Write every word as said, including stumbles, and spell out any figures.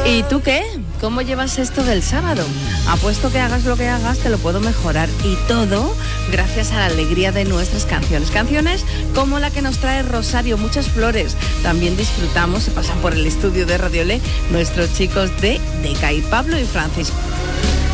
¿Y tú qué? ¿Cómo llevas esto del sábado? Apuesto que hagas lo que hagas, te lo puedo mejorar. Y todo gracias a la alegría de nuestras canciones. Canciones como la que nos trae Rosario, Muchas Flores. También disfrutamos, se pasan por el estudio de Radio Le, nuestros chicos de Decay, Pablo y Francisco.